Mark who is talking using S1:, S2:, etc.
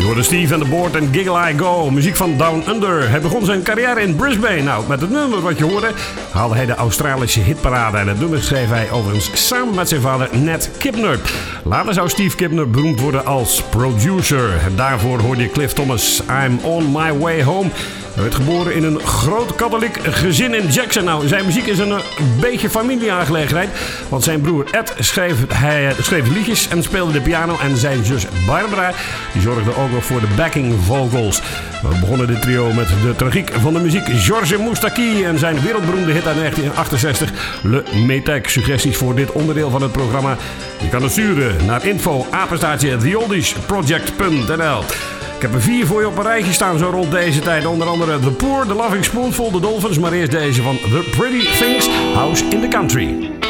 S1: hoorde Steve and the Board en Giggle I Go. Muziek van Down Under. Hij begon zijn carrière in Brisbane. Nou, met het nummer wat je hoorde haalde hij de Australische hitparade. En het nummer schreef hij overigens samen met zijn vader Nat Kibner. Later zou Steve Kibner beroemd worden als producer. Daarvoor hoorde je Cliff Thomas, I'm on my way home. Hij werd geboren in een groot katholiek gezin in Jackson. Nou, zijn muziek is een beetje familieaangelegenheid. Want zijn broer Ed schreef liedjes en speelde de piano. En zijn zus Barbara die zorgde ook nog voor de backing vocals. We begonnen dit trio met de tragiek van de muziek Georges Moustaki en zijn wereldberoemde hit uit 1968, Le Métèque. Suggesties voor dit onderdeel van het programma? Je kan het sturen naar info@theoldiesproject.nl. Ik heb er 4 voor je op een rijtje staan zo rond deze tijd. Onder andere The Poor, The Loving Spoonful, The Dolphins. Maar eerst deze van The Pretty Things, House in the Country.